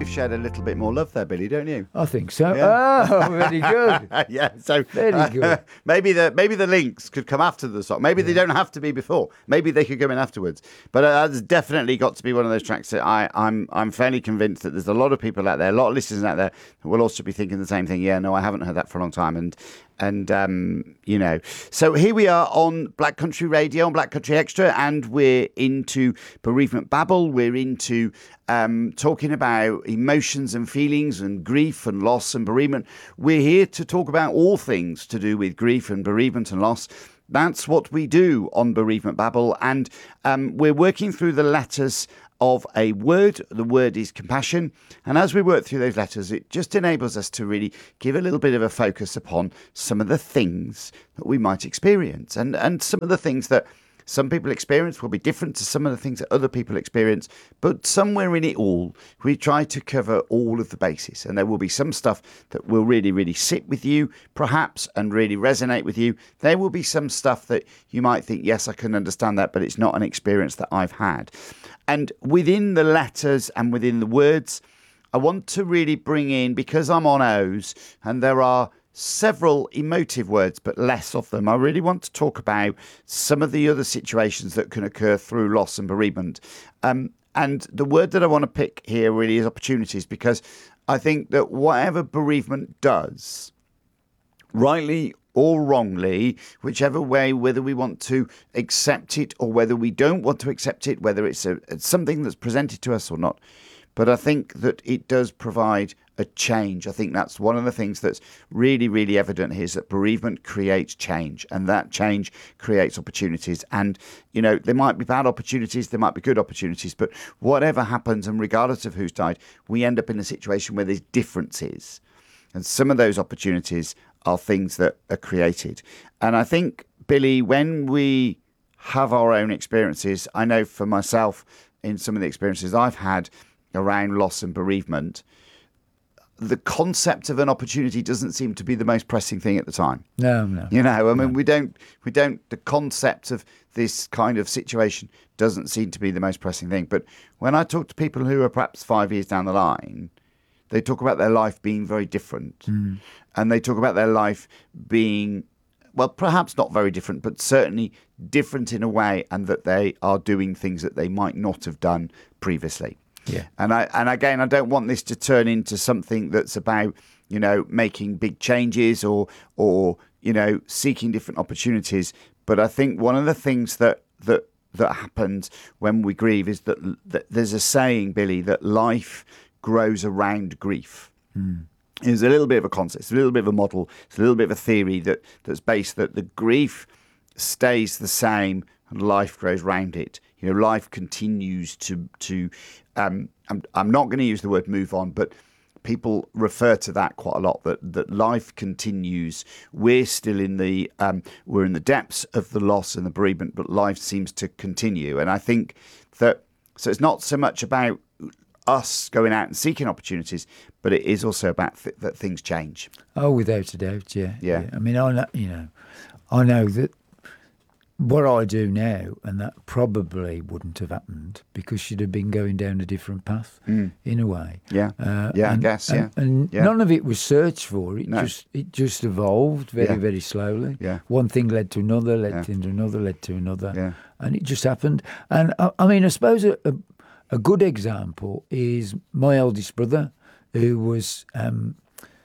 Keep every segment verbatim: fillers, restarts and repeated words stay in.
we've shared a little bit more love there, Billy, don't you? I think so. Yeah. Oh, very good. yeah, so Very uh, good. maybe the maybe the links could come after the song. Maybe yeah. they don't have to be before. Maybe they could come in afterwards. But uh, that's definitely got to be one of those tracks that I, I'm I'm fairly convinced that there's a lot of people out there, a lot of listeners out there, who will also be thinking the same thing. Yeah, no, I haven't heard that for a long time, and. And, um, you know, so here we are on Black Country Radio, on Black Country Extra, and we're into bereavement babble. We're into um, talking about emotions and feelings and grief and loss and bereavement. We're here to talk about all things to do with grief and bereavement and loss. That's what we do on Bereavement Babble. And um, we're working through the letters of a word. The word is compassion. And as we work through those letters, it just enables us to really give a little bit of a focus upon some of the things that we might experience. And, and some of the things that some people experience will be different to some of the things that other people experience. But somewhere in it all, we try to cover all of the bases. And there will be some stuff that will really, really sit with you, perhaps, and really resonate with you. There will be some stuff that you might think, yes, I can understand that, but it's not an experience that I've had. And within the letters and within the words, I want to really bring in, because I'm on O's and there are several emotive words, but less of them, I really want to talk about some of the other situations that can occur through loss and bereavement. Um, and the word that I want to pick here really is opportunities, because I think that whatever bereavement does, rightly or wrongly, whichever way, whether we want to accept it or whether we don't want to accept it, whether it's, a, it's something that's presented to us or not. But I think that it does provide a change. I think that's one of the things that's really, really evident here, is that bereavement creates change, and that change creates opportunities. And, you know, there might be bad opportunities, there might be good opportunities, but whatever happens, and regardless of who's died, we end up in a situation where there's differences. And some of those opportunities are things that are created. And I think, Billy, when we have our own experiences, I know for myself, in some of the experiences I've had around loss and bereavement, the concept of an opportunity doesn't seem to be the most pressing thing at the time. No, no. You know, I mean, no. we don't, we don't, the concept of this kind of situation doesn't seem to be the most pressing thing. But when I talk to people who are perhaps five years down the line, they talk about their life being very different. Mm. And they talk about their life being, well, perhaps not very different, but certainly different in a way, and that they are doing things that they might not have done previously. Yeah. And I and again, I don't want this to turn into something that's about, you know, making big changes or or, you know, seeking different opportunities. But I think one of the things that that that happens when we grieve is that, that there's a saying, Billy, that life grows around grief. Mm. It's a little bit of a concept, it's a little bit of a model, it's a little bit of a theory that that's based that the grief stays the same and life grows around it. You know, life continues to to. Um, I'm I'm not going to use the word move on, but people refer to that quite a lot. That that life continues. We're still in the um, we're in the depths of the loss and the bereavement, but life seems to continue. And I think that so it's not so much about us going out and seeking opportunities, but it is also about th- that things change. Oh, without a doubt, yeah. yeah. yeah. I mean, I know, you know, I know that what I do now, and that probably wouldn't have happened because she'd have been going down a different path mm. in a way. Yeah, uh, yeah, and, I guess, and, yeah. And yeah. none of it was searched for. It no. just it just evolved very, yeah. very slowly. Yeah. One thing led to another, led yeah. to another, led to another. Yeah. And it just happened. And I, I mean, I suppose a, a, a good example is my eldest brother, who was... Um,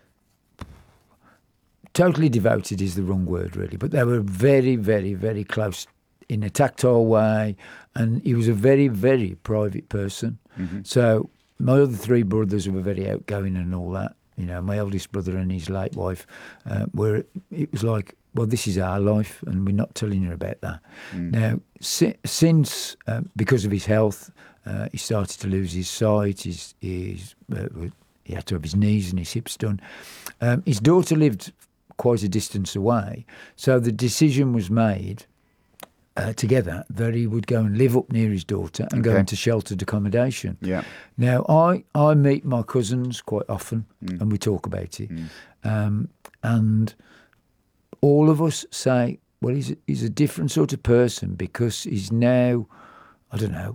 totally devoted is the wrong word, really, but they were very, very, very close in a tactile way, and he was a very, very private person. Mm-hmm. So my other three brothers were very outgoing and all that. You know, my eldest brother and his late wife, uh, were it was like, well, this is our life, and we're not telling you about that. Mm. Now, si- since uh, because of his health, uh, he started to lose his sight. His, his uh, he had to have his knees and his hips done. Um, his daughter lived quite a distance away, so the decision was made uh, together that he would go and live up near his daughter and okay. go into sheltered accommodation. Yeah. Now I I meet my cousins quite often mm. and we talk about it, mm. um, and all of us say, well, he's a, he's a different sort of person because he's now, I don't know,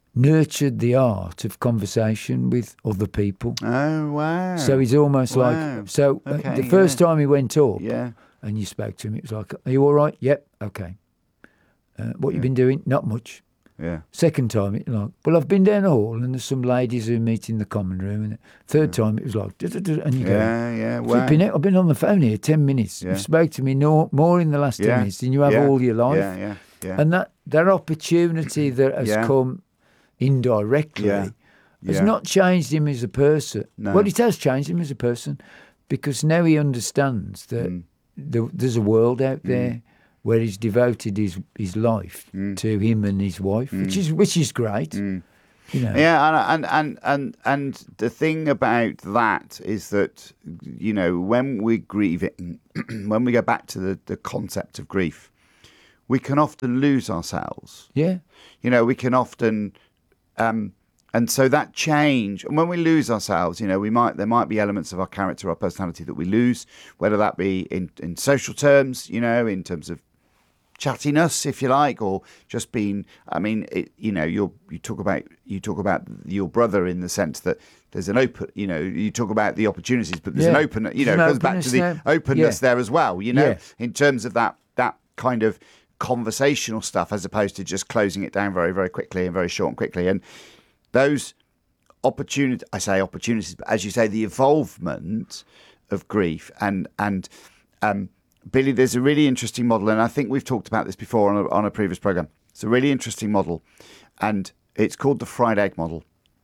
nurtured the art of conversation with other people. Oh, wow. So he's almost Wow. like, so uh, Okay, the first yeah. time he went up Yeah. and you spoke to him, it was like, are you all right? Yep, okay. Uh, what you been doing? Not much. Yeah. Second time, it was like, well, I've been down the hall and there's some ladies who meet in the common room. And third time, it was like, duh, duh, duh, and you go, Yeah, yeah. Wow. flipping it, I've been on the phone here ten minutes. Yeah. You've spoke to me no, more in the last ten Yeah. minutes than you have Yeah. all your life. Yeah, yeah, yeah. And that, that opportunity that has Yeah. come indirectly Yeah. has Yeah. not changed him as a person. No. Well, it has changed him as a person because now he understands that Mm. the, there's a world out there where he's devoted his his life Mm. to him and his wife, which is which is great. You know. Yeah, and, and and and and the thing about that is that, you know, when we're grieving, when we go back to the, the concept of grief, we can often lose ourselves. Yeah. You know, we can often, um, and so that change. And when we lose ourselves, you know, we might there might be elements of our character, our personality that we lose, whether that be in in social terms, you know, in terms of chattiness, if you like, or just being. I mean, it, you know, you you talk about you talk about your brother in the sense that there's an open. You know, you talk about the opportunities, but there's Yeah. an open. You know, There's an it goes back to the openness there. openness Yeah. there as well. You know, Yeah. in terms of that that kind of conversational stuff, as opposed to just closing it down very very quickly and very short and quickly. And those opportunities, I say opportunities, but as you say, the evolvement of grief and and um. Billy, there's a really interesting model, and I think we've talked about this before on a, on a previous program. It's a really interesting model, and it's called the fried egg model.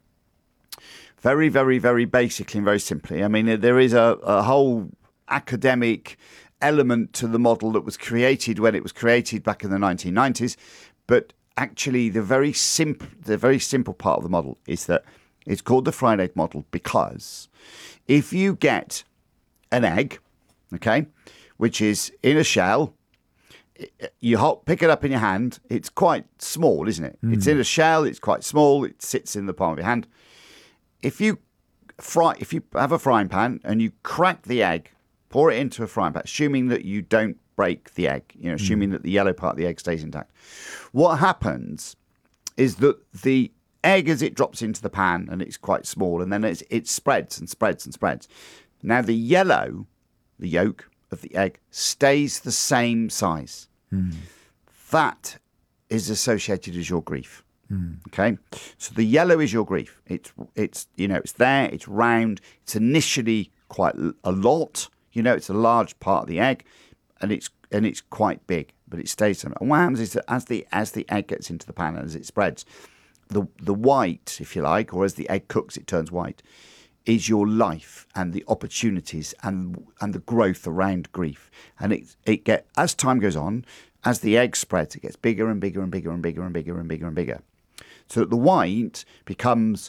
Very, very, very basically and very simply. I mean, there is a, a whole academic element to the model that was created when it was created back in the nineteen nineties, but actually the very simple, the very simple part of the model is that it's called the fried egg model because if you get an egg, okay, which is in a shell, you hold, pick it up in your hand. It's quite small, isn't it? Mm. It's in a shell. It's quite small. It sits in the palm of your hand. If you fry, if you have a frying pan and you crack the egg, pour it into a frying pan, assuming that you don't break the egg, you know, assuming mm. that the yellow part of the egg stays intact. What happens is that the egg, as it drops into the pan, and it's quite small, and then it's, it spreads and spreads and spreads. Now the yellow, the yolk of the egg stays the same size. Mm. That is associated as your grief. Mm. Okay, so the yellow is your grief. It's it's you know it's there. It's round. It's initially quite a lot. You know, it's a large part of the egg, and it's and it's quite big, but it stays the same. And what happens is that as the as the egg gets into the pan and as it spreads, the the white, if you like, or as the egg cooks, it turns white, is your life and the opportunities and and the growth around grief. And it it get as time goes on, as the egg spreads, it gets bigger and bigger and bigger and bigger and bigger and bigger and bigger. So that the white becomes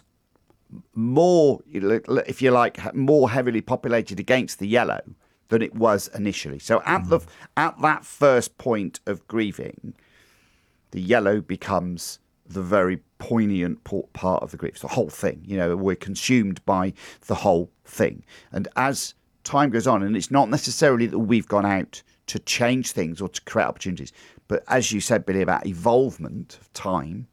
more, if you like, more heavily populated against the yellow than it was initially. So at mm. the at that first point of grieving, the yellow becomes the very poignant part of the grief. It's the whole thing. You know, we're consumed by the whole thing. And as time goes on, and it's not necessarily that we've gone out to change things or to create opportunities, but as you said, Billy, about evolvement of time,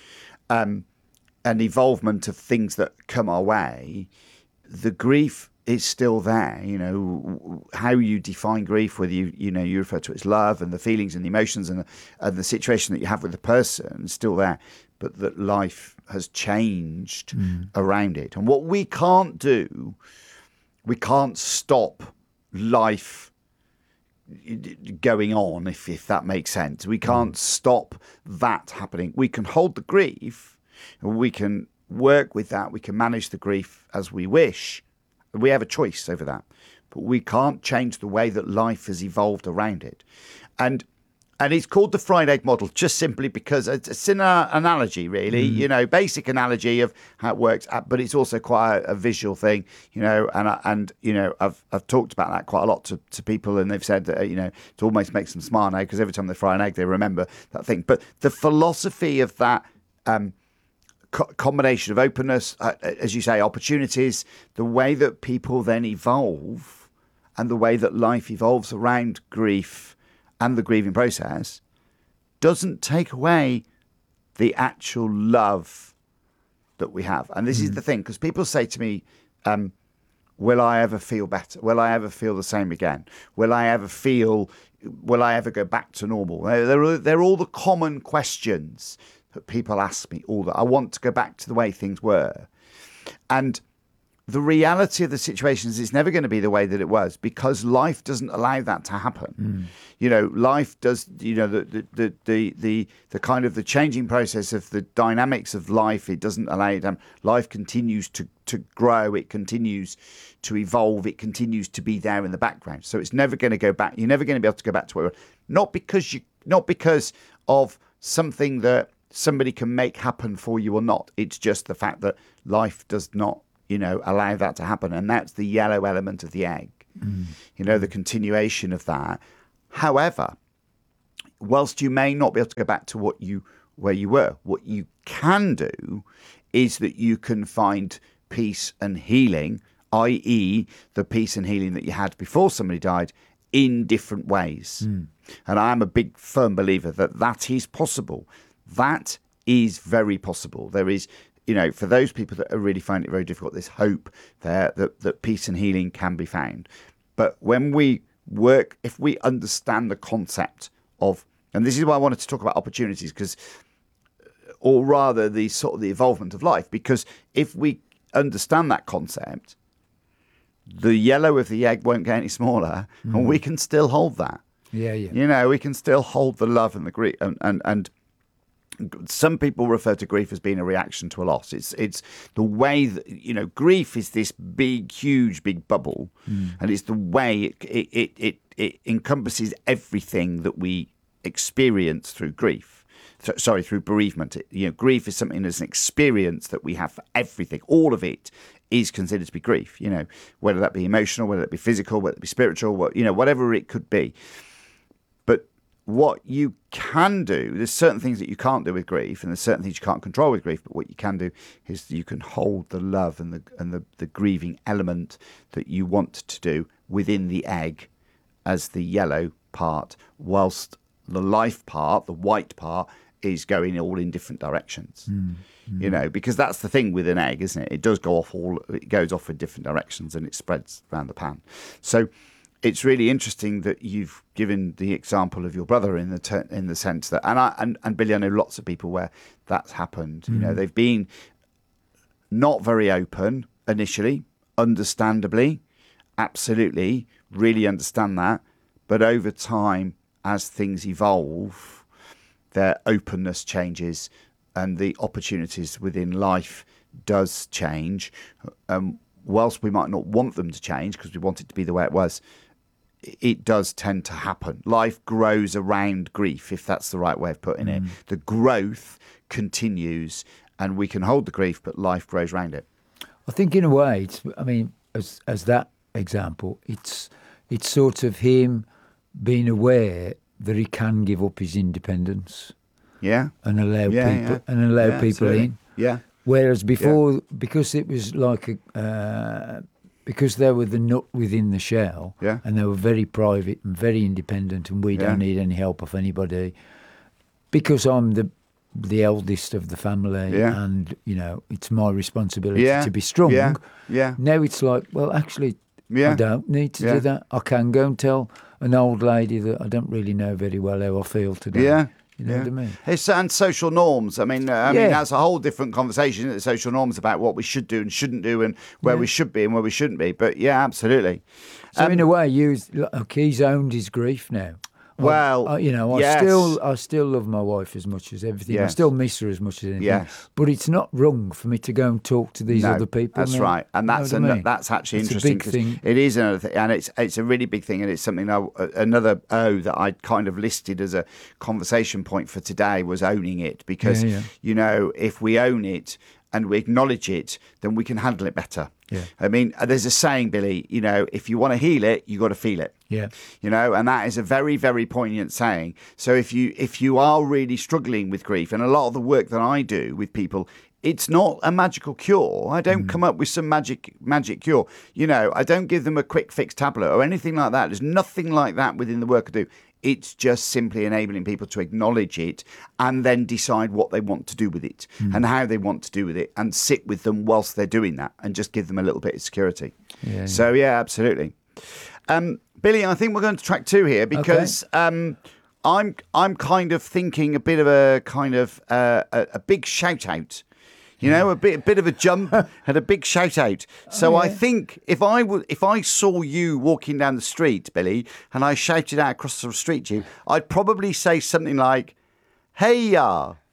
um, and evolvement of things that come our way, the grief is still there. You know, how you define grief, whether you, you know, you refer to it as love and the feelings and the emotions and the, and the situation that you have with the person is still there, but that life has changed mm. around it. And what we can't do, we can't stop life going on, if, if that makes sense. We can't mm. stop that happening. We can hold the grief, and we can work with that. We can manage the grief as we wish. We have a choice over that, but we can't change the way that life has evolved around it. And and it's called the fried egg model just simply because it's an uh, analogy, really, mm. you know, basic analogy of how it works, but it's also quite a, a visual thing, you know, and, and you know, I've I've talked about that quite a lot to, to people, and they've said that, you know, it almost makes them smile now because every time they fry an egg, they remember that thing. But the philosophy of that um combination of openness, uh, as you say, opportunities, the way that people then evolve and the way that life evolves around grief and the grieving process doesn't take away the actual love that we have. And this mm. is the thing, because people say to me, um, will I ever feel better? Will I ever feel the same again? Will I ever feel, will I ever go back to normal? They're, they're all the common questions that people ask me all that. I want to go back to the way things were. And the reality of the situation is it's never going to be the way that it was, because life doesn't allow that to happen. Mm. You know, life does, you know, the, the, the, the, the, the kind of the changing process of the dynamics of life, it doesn't allow it. Um, life continues to, to grow. It continues to evolve. It continues to be there in the background. So it's never going to go back. You're never going to be able to go back to where, not because you, not because of something that somebody can make happen for you or not. It's just the fact that life does not, you know, allow that to happen. And that's the yellow element of the egg, mm. you know, the continuation of that. However, whilst you may not be able to go back to what you, where you were, what you can do is that you can find peace and healing, that is the peace and healing that you had before somebody died, in different ways. Mm. And I'm a big firm believer that that is possible. That is very possible. There is, you know, for those people that are really find it very difficult, there's hope there that, that peace and healing can be found. But when we work, if we understand the concept of, and this is why I wanted to talk about opportunities, because, or rather the sort of the evolvement of life, because if we understand that concept, the yellow of the egg won't get any smaller, mm. and we can still hold that. Yeah, yeah. You know, we can still hold the love and the grief, and, and, and some people refer to grief as being a reaction to a loss. It's it's the way that, you know, grief is this big, huge, big bubble, mm. and it's the way it it, it it it encompasses everything that we experience through grief. So, sorry, through bereavement. It, you know, grief is something that's an experience that we have for everything. All of it is considered to be grief. You know, whether that be emotional, whether it be physical, whether it be spiritual, what, you know, whatever it could be. But what you can do, there's certain things that you can't do with grief, and there's certain things you can't control with grief, but what you can do is you can hold the love and the and the, the grieving element that you want to do within the egg as the yellow part, whilst the life part, the white part, is going all in different directions. Mm, mm. You know, because that's the thing with an egg, isn't it? It does go off all, it goes off in different directions and it spreads around the pan. So it's really interesting that you've given the example of your brother in the ter- in the sense that, and I and, and Billy, I know lots of people where that's happened. Mm. You know, they've been not very open initially, understandably, absolutely, really understand that. But over time, as things evolve, their openness changes and the opportunities within life does change. Um, whilst we might not want them to change because we want it to be the way it was, it does tend to happen. Life grows around grief, if that's the right way of putting mm. it. The growth continues and we can hold the grief, but life grows around it. I think in a way, it's, I mean, as as that example, it's it's sort of him being aware that he can give up his independence. Yeah. And allow yeah, people yeah. and allow yeah, people absolutely. in. Yeah. Whereas before, yeah. because it was like a, uh, because they were the nut within the shell, yeah. and they were very private and very independent, and we yeah. don't need any help of anybody. Because I'm the the eldest of the family, yeah. and you know it's my responsibility yeah. to be strong. Yeah. yeah. Now it's like, well, actually, yeah. I don't need to yeah. do that. I can go and tell an old lady that I don't really know very well how I feel today. Yeah. You know yeah. what I mean? It's, and social norms. I mean, uh, I yeah. mean that's a whole different conversation. Isn't it? Social norms about what we should do and shouldn't do, and where yeah. we should be and where we shouldn't be. But yeah, absolutely. So um, in a way, you look, he's owned his grief now. Well, I, I, you know, I yes. still, I still love my wife as much as everything. Yes. I still miss her as much as anything. Yes. But it's not wrong for me to go and talk to these no, other people. That's now. right, and that's you know an, I mean? that's actually it's interesting. A big thing. It is another thing, and it's it's a really big thing, and it's something I, another O that I kind of listed as a conversation point for today was owning it, because yeah, yeah. you know, if we own it and we acknowledge it, then we can handle it better. Yeah. I mean, there's a saying, Billy, you know, if you want to heal it, you got to feel it. Yeah. You know, and that is a very, very poignant saying. So if you if you are really struggling with grief, and a lot of the work that I do with people, it's not a magical cure. I don't mm. come up with some magic magic cure. You know, I don't give them a quick fix tablet or anything like that. There's nothing like that within the work I do. It's just simply enabling people to acknowledge it and then decide what they want to do with it mm. and how they want to do with it and sit with them whilst they're doing that and just give them a little bit of security. Yeah, so, yeah, yeah absolutely. Um, Billy, I think we're going to track two here because okay. um, I'm I'm kind of thinking a bit of a kind of uh, a, a big shout out. You know, a bit, a bit of a jump and a big shout out. So oh, yeah. I think if I would, if I saw you walking down the street, Billy, and I shouted out across the street to you, I'd probably say something like, "Hey ya,